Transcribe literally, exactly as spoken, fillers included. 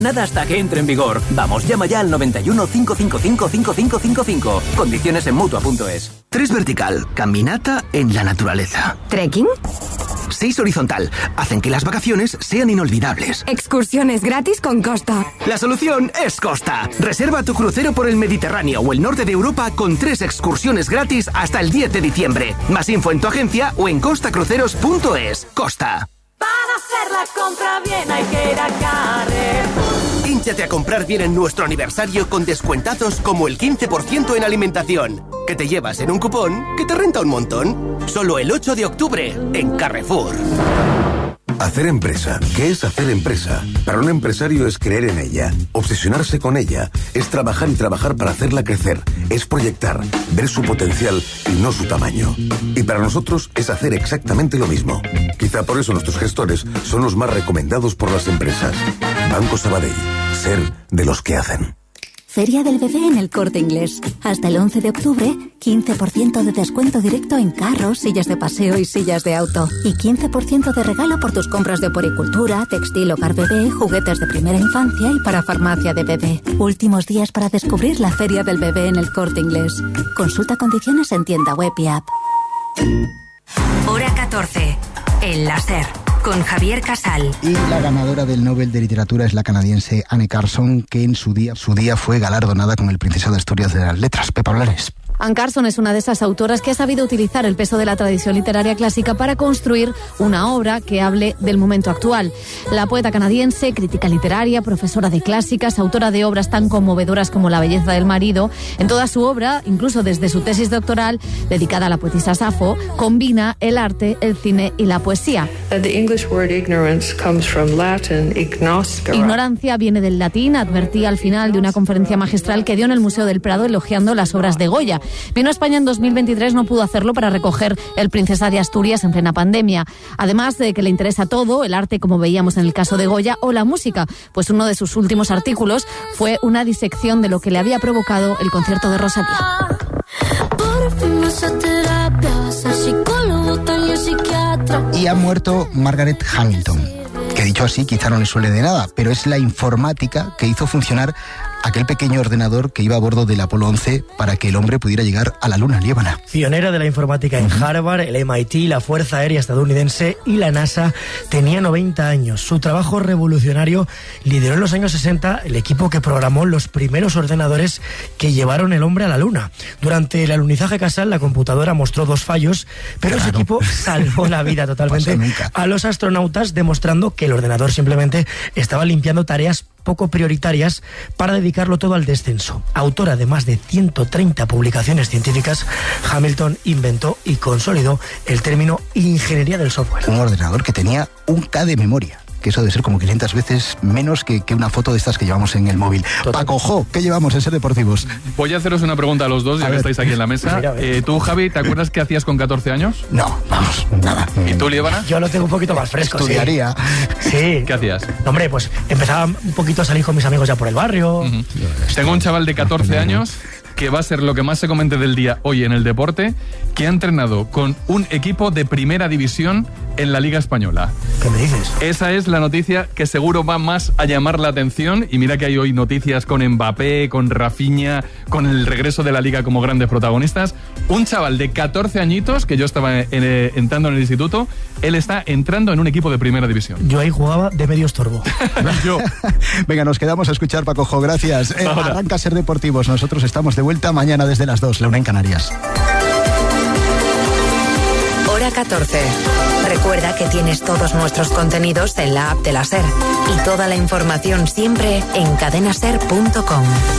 Nada hasta que entre en vigor. Vamos, llama ya al noventa y uno, cinco cinco cinco, cinco cinco cinco cinco. Condiciones en Mutua punto es. Tres vertical, caminata en la naturaleza. ¿Trekking? Seis horizontal, hacen que las vacaciones sean inolvidables. Excursiones gratis con Costa. La solución es Costa. Reserva tu crucero por el Mediterráneo o el norte de Europa con tres excursiones gratis hasta el diez de diciembre. Más info en tu agencia o en costa cruceros punto es. Costa. Para hacer la compra bien hay que ir a Carrefour. Hínchate a comprar bien en nuestro aniversario con descuentazos como el quince por ciento en alimentación, que te llevas en un cupón que te renta un montón. Solo el ocho de octubre en Carrefour. Hacer empresa. ¿Qué es hacer empresa? Para un empresario es creer en ella, obsesionarse con ella, es trabajar y trabajar para hacerla crecer, es proyectar, ver su potencial y no su tamaño. Y para nosotros es hacer exactamente lo mismo. Quizá por eso nuestros gestores son los más recomendados por las empresas. Banco Sabadell. Ser de los que hacen. Feria del Bebé en El Corte Inglés. Hasta el once de octubre, quince por ciento de descuento directo en carros, sillas de paseo y sillas de auto. Y quince por ciento de regalo por tus compras de poricultura, textil, hogar bebé, juguetes de primera infancia y para farmacia de bebé. Últimos días para descubrir la Feria del Bebé en El Corte Inglés. Consulta condiciones en tienda web y app. Hora catorce. El láser. Con Javier Casal. Y la ganadora del Nobel de Literatura es la canadiense Anne Carson, que en su día, su día fue galardonada con el Princesa de Asturias de las Letras. Pepa Blanes. Anne Carson es una de esas autoras que ha sabido utilizar el peso de la tradición literaria clásica para construir una obra que hable del momento actual. La poeta canadiense, crítica literaria, profesora de clásicas, autora de obras tan conmovedoras como La belleza del marido, en toda su obra, incluso desde su tesis doctoral, dedicada a la poetisa Safo, combina el arte, el cine y la poesía. The English word ignorance comes from Latin, ignoscere. Ignorancia viene del latín, advertía al final de una conferencia magistral que dio en el Museo del Prado elogiando las obras de Goya. Vino a España en dos mil veintitrés, no pudo hacerlo para recoger el Princesa de Asturias en plena pandemia. Además de que le interesa todo, el arte, como veíamos en el caso de Goya, o la música, pues uno de sus últimos artículos fue una disección de lo que le había provocado el concierto de Rosalía. Y ha muerto Margaret Hamilton, que dicho así quizá no le suele de nada, pero es la informática que hizo funcionar aquel pequeño ordenador que iba a bordo del Apolo once para que el hombre pudiera llegar a la luna, Liébana. Pionera de la informática en Harvard, el M I T, la Fuerza Aérea Estadounidense y la NASA, tenía noventa años. Su trabajo revolucionario lideró en los años sesenta el equipo que programó los primeros ordenadores que llevaron el hombre a la luna. Durante el alunizaje casal, la computadora mostró dos fallos, pero claro, ese equipo salvó la vida totalmente a los astronautas, demostrando que el ordenador simplemente estaba limpiando tareas poco prioritarias para dedicarlo todo al descenso. Autora de más de ciento treinta publicaciones científicas, Hamilton inventó y consolidó el término ingeniería del software. Un ordenador que tenía un K de memoria, que eso debe ser como quinientas veces menos que, que una foto de estas que llevamos en el móvil. Total. Paco Jo, ¿qué llevamos en Ser Deportivos? Voy a haceros una pregunta a los dos, ya a que ver. Estáis aquí en la mesa. Mira, eh, tú, Javi, ¿te acuerdas qué hacías con catorce años? No, vamos, nada. ¿Y tú, Liébana? Yo lo tengo un poquito más fresco. Estudiaría. Sí. sí. ¿Qué hacías? Hombre, pues empezaba un poquito a salir con mis amigos ya por el barrio. Uh-huh. Tengo un chaval de catorce años que va a ser lo que más se comente del día hoy en el deporte, que ha entrenado con un equipo de primera división en la Liga Española. ¿Qué me dices? Esa es la noticia que seguro va más a llamar la atención, y mira que hay hoy noticias con Mbappé, con Rafinha, con el regreso de la Liga como grandes protagonistas. Un chaval de catorce añitos, que yo estaba en, en, entrando en el instituto, él está entrando en un equipo de primera división. Yo ahí jugaba de medio estorbo. yo. Venga, nos quedamos a escuchar, Paco Jo, gracias. Eh, arranca Ser Deportivos, nosotros estamos de vuelta mañana desde las dos, la una en Canarias. Hora catorce. Recuerda que tienes todos nuestros contenidos en la app de la SER y toda la información siempre en cadenaser punto com.